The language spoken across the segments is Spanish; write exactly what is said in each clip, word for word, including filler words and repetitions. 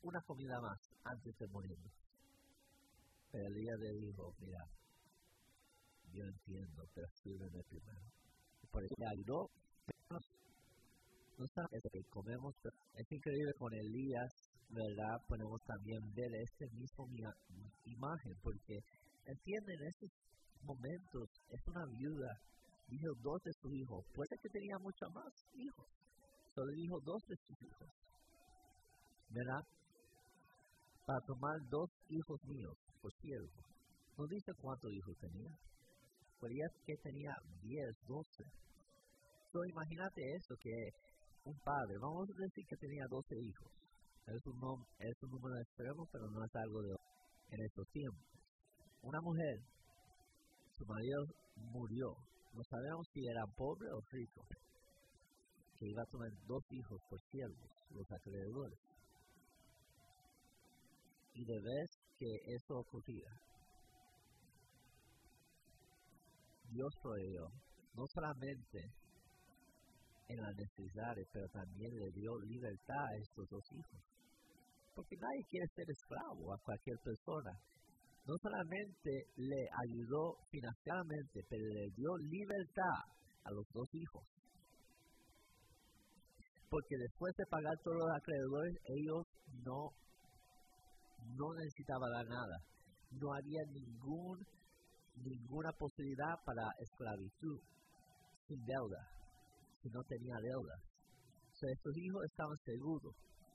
una comida más antes de morirnos. Pero Elías le dijo, mira, yo entiendo, pero sírveme primero. Y por eso le ayudó. No sabes que comemos, pero es increíble con Elías, ¿verdad? Podemos también ver esta misma imagen, porque entienden estos momentos, es una viuda, dijo dos de sus hijos, puede que tenía muchos más hijos, solo dijo dos de sus hijos, ¿verdad? Para tomar dos hijos míos, por cierto, no dice cuántos hijos tenía, podría que tenía diez, doce. So, imagínate eso, que un padre, vamos a decir que tenía doce hijos, es un, nom- es un número extremo, pero no es algo de en estos tiempos. Una mujer, su marido murió, no sabemos si era pobre o rico, que iba a tener dos hijos por siervos, los acreedores. Y de vez que eso ocurría, Dios proveyó, no solamente en las necesidades, pero también le dio libertad a estos dos hijos. Porque nadie quiere ser esclavo a cualquier persona. No solamente le ayudó financieramente, pero le dio libertad a los dos hijos. Porque después de pagar todos los acreedores, ellos no, no necesitaban dar nada. No había ningún, ninguna posibilidad para esclavitud sin deuda, si no tenía deuda. O sea, estos hijos estaban seguros.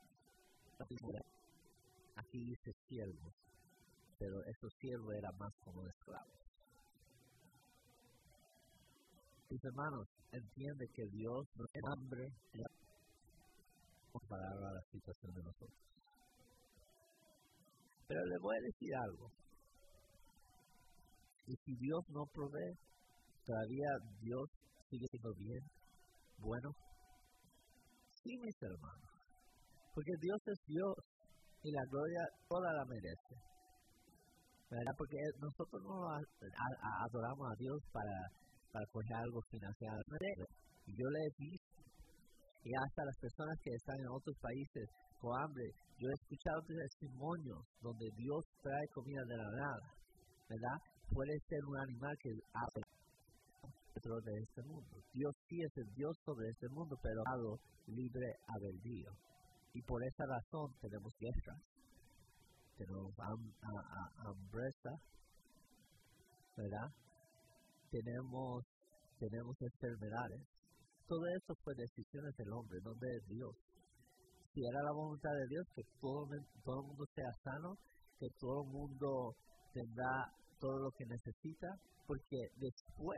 Aquí dice siervos, pero estos siervos eran más como esclavos. Mis hermanos, entiende que Dios no tiene hambre comparado a la situación de nosotros. Pero le voy a decir algo. Y si Dios no provee, todavía Dios sigue siendo bien, bueno. Sí, mis hermanos. Porque Dios es Dios y la gloria toda la merece. ¿Verdad? Porque nosotros no a, a, a adoramos a Dios para, para coger algo financiero. Yo le he visto, y hasta las personas que están en otros países con hambre, yo he escuchado testimonios donde Dios trae comida de la nada, ¿verdad? Puede ser un animal que hace dentro de este mundo. Dios sí es el Dios sobre este mundo, pero dado libre albedrío. Y por esa razón tenemos guerras, tenemos ham- a- a- hambreza, ¿verdad? Tenemos, tenemos enfermedades. Todo esto fue decisiones del hombre, no de Dios. Si era la voluntad de Dios, que todo, todo el mundo sea sano, que todo el mundo tendrá todo lo que necesita, porque después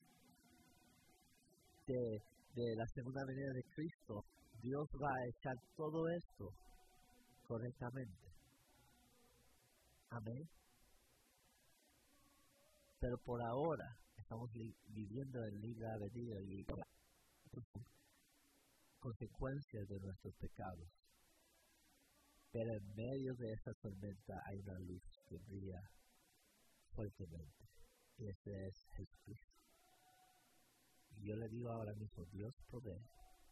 de, de la segunda venida de Cristo, Dios va a echar todo esto correctamente. Amén. Pero por ahora estamos li- viviendo en libre albedrío y consecuencias de nuestros pecados. Pero en medio de esta tormenta hay una luz que brilla fuertemente. Y ese es Jesucristo. Y yo le digo ahora mismo, Dios provee.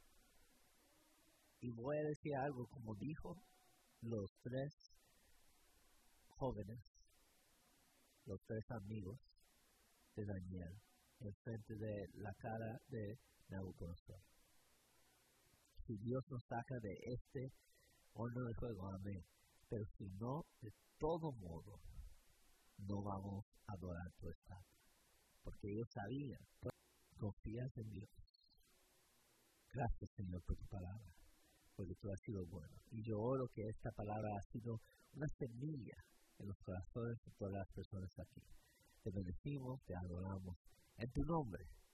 Y voy a decir algo como dijo los tres jóvenes, los tres amigos de Daniel, en frente de la cara de Nabucodonosor. Si Dios nos saca de este horno de fuego, amén. Pero si no, de todo modo, no vamos a adorar tu estatua. Porque ellos sabían, confías en Dios. Gracias, Señor, por tu palabra, porque tú has sido bueno. Y yo oro que esta palabra ha sido una semilla en los corazones de todas las personas aquí. Te bendecimos, te adoramos. En tu nombre.